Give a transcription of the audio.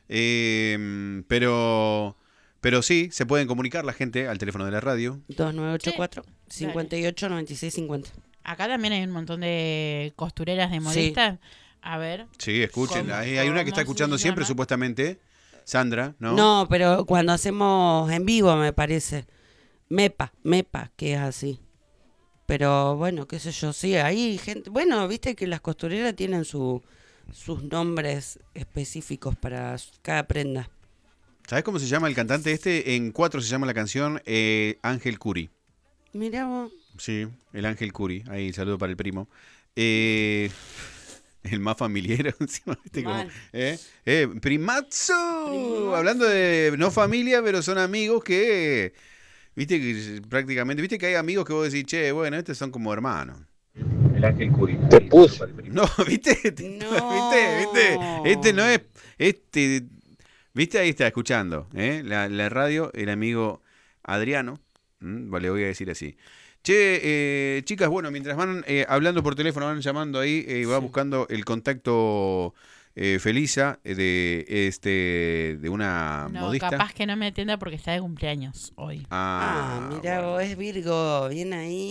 Pero sí, se pueden comunicar la gente al teléfono de la radio. 2984 Sí, 58 96 50. Acá también hay un montón de costureras de modistas. A ver. Sí, escuchen. ¿Cómo- Hay una que está cómo se escuchando siempre, llama? supuestamente. Sandra, ¿no? No, pero cuando hacemos en vivo, me parece. Mepa, que es así. Pero bueno, qué sé yo, sí, hay gente. Bueno, viste que las costureras tienen sus nombres específicos para cada prenda. ¿Sabés cómo se llama el cantante este? En 4 se llama la canción Ángel Curi. Mirá vos. Sí, el Ángel Curi. Ahí, saludo para el primo. El más familiar encima, ¿viste? Como, Mal. ¡Primazzo! Hablando de no familia, pero son amigos que, viste, que prácticamente, viste que hay amigos que vos decís, che, bueno, estos son como hermanos. El Ángel Curi. Te puse. No, viste, No. viste, este no es, viste, ahí está escuchando, la radio, el amigo Adriano, le voy a decir así. Che, chicas, bueno, mientras van hablando por teléfono, van llamando ahí, va buscando el contacto Felisa de una No, modista. capaz que no me atienda porque está de cumpleaños hoy. Mirá bueno. vos, es Virgo, bien ahí.